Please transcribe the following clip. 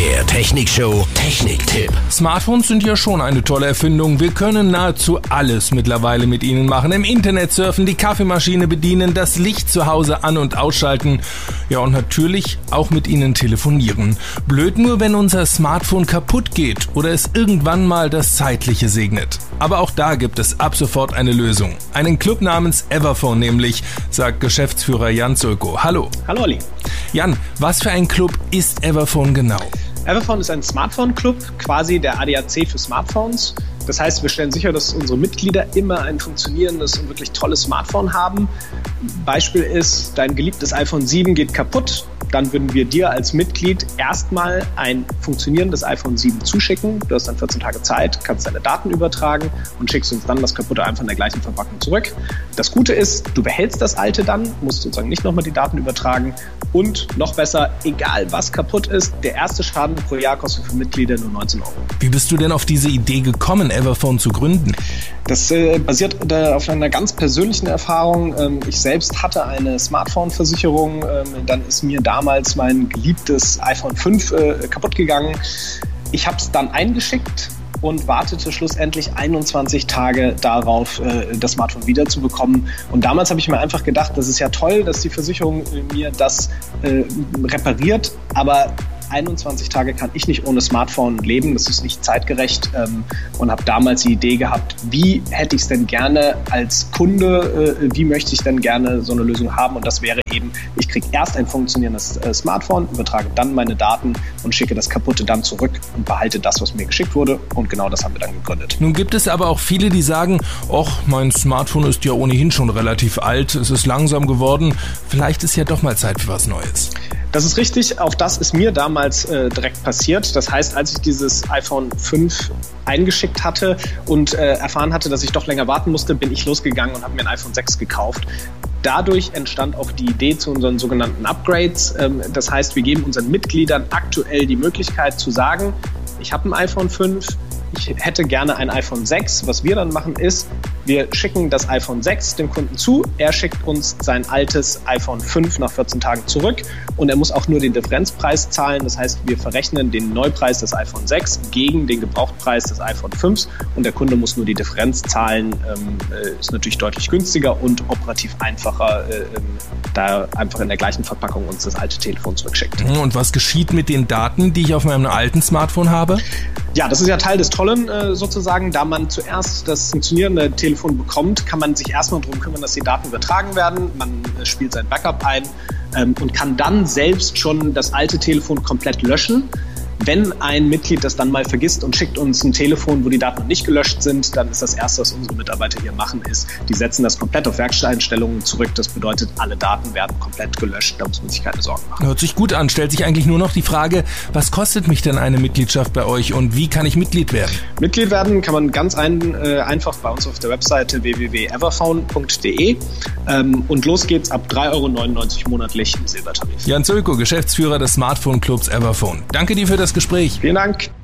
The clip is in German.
Der Technikshow Techniktipp. Smartphones sind ja schon eine tolle Erfindung. Wir können nahezu alles mittlerweile mit ihnen machen. Im Internet surfen, die Kaffeemaschine bedienen, das Licht zu Hause an- und ausschalten. Ja, und natürlich auch mit ihnen telefonieren. Blöd nur, wenn unser Smartphone kaputt geht oder es irgendwann mal das Zeitliche segnet. Aber auch da gibt es ab sofort eine Lösung. Einen Club namens Everphone nämlich, sagt Geschäftsführer Jan Zulko. Hallo. Hallo Olli. Jan, was für ein Club ist Everphone genau? Everphone ist ein Smartphone-Club, quasi der ADAC für Smartphones. Das heißt, wir stellen sicher, dass unsere Mitglieder immer ein funktionierendes und wirklich tolles Smartphone haben. Beispiel ist, dein geliebtes iPhone 7 geht kaputt. Dann würden wir dir als Mitglied erstmal ein funktionierendes iPhone 7 zuschicken. Du hast dann 14 Tage Zeit, kannst deine Daten übertragen und schickst uns dann das kaputte einfach in der gleichen Verpackung zurück. Das Gute ist, du behältst das alte dann, musst sozusagen nicht nochmal die Daten übertragen. Und noch besser, egal was kaputt ist, der erste Schaden pro Jahr kostet für Mitglieder nur 19 €. Wie bist du denn auf diese Idee gekommen, Everphone zu gründen? Das basiert auf einer ganz persönlichen Erfahrung. Ich selbst hatte eine Smartphone-Versicherung. Dann ist mir damals mein geliebtes iPhone 5 kaputt gegangen. Ich habe es dann eingeschickt und wartete schlussendlich 21 Tage darauf, das Smartphone wiederzubekommen. Und damals habe ich mir einfach gedacht, das ist ja toll, dass die Versicherung mir das repariert, aber 21 Tage kann ich nicht ohne Smartphone leben, das ist nicht zeitgerecht, und habe damals die Idee gehabt, wie hätte ich es denn gerne als Kunde, wie möchte ich denn gerne so eine Lösung haben, und das wäre eben, ich kriege erst ein funktionierendes Smartphone, übertrage dann meine Daten und schicke das kaputte dann zurück und behalte das, was mir geschickt wurde, und genau das haben wir dann gegründet. Nun gibt es aber auch viele, die sagen, ach, mein Smartphone ist ja ohnehin schon relativ alt, es ist langsam geworden, vielleicht ist ja doch mal Zeit für was Neues. Das ist richtig, auch das ist mir damals direkt passiert. Das heißt, als ich dieses iPhone 5 eingeschickt hatte und erfahren hatte, dass ich doch länger warten musste, bin ich losgegangen und habe mir ein iPhone 6 gekauft. Dadurch entstand auch die Idee zu unseren sogenannten Upgrades. Das heißt, wir geben unseren Mitgliedern aktuell die Möglichkeit zu sagen, ich habe ein iPhone 5, ich hätte gerne ein iPhone 6. Was wir dann machen ist, wir schicken das iPhone 6 dem Kunden zu, er schickt uns sein altes iPhone 5 nach 14 Tagen zurück und er muss auch nur den Differenzpreis zahlen. Das heißt, wir verrechnen den Neupreis des iPhone 6 gegen den Gebrauchtpreis des iPhone 5 und der Kunde muss nur die Differenz zahlen. Ist natürlich deutlich günstiger und operativ einfacher, da einfach in der gleichen Verpackung uns das alte Telefon zurückschickt. Und was geschieht mit den Daten, die ich auf meinem alten Smartphone habe? Ja, das ist ja Teil des Tollen sozusagen. Da man zuerst das funktionierende Telefon bekommt, kann man sich erstmal darum kümmern, dass die Daten übertragen werden. Man spielt sein Backup ein und kann dann selbst schon das alte Telefon komplett löschen. Wenn ein Mitglied das dann mal vergisst und schickt uns ein Telefon, wo die Daten noch nicht gelöscht sind, dann ist das Erste, was unsere Mitarbeiter hier machen, ist, die setzen das komplett auf Werkstatteinstellungen zurück. Das bedeutet, alle Daten werden komplett gelöscht, da muss man sich keine Sorgen machen. Hört sich gut an. Stellt sich eigentlich nur noch die Frage, was kostet mich denn eine Mitgliedschaft bei euch und wie kann ich Mitglied werden? Mitglied werden kann man ganz einfach bei uns auf der Webseite www.everphone.de und los geht's ab 3,99 € monatlich im Silbertarif. Jan Zulko, Geschäftsführer des Smartphone-Clubs Everphone. Danke dir für das Gespräch. Vielen Dank.